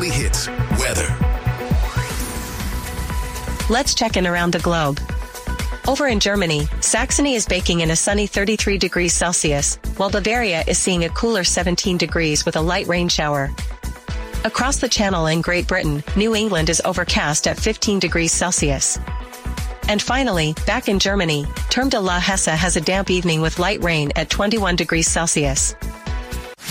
Daily Hits weather. Let's check in around the globe. Over in Germany, Saxony is baking in a sunny 33 degrees Celsius, while Bavaria is seeing a cooler 17 degrees with a light rain shower. Across the Channel in Great Britain, New England is overcast at 15 degrees Celsius. And finally, back in Germany, Turm de la Hesse has a damp evening with light rain at 21 degrees Celsius.